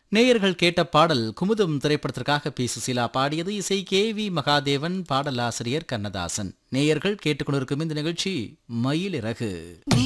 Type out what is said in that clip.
நேயர்கள் கேட்ட பாடல் குமுதம் திரைப்படத்திற்காக பி சுசீலா பாடியது. இசை KV மகாதேவன், பாடலாசிரியர் கண்ணதாசன். நேயர்கள் கேட்டுக்கொண்டிருக்கும் இந்த நிகழ்ச்சி மயிலிறகு.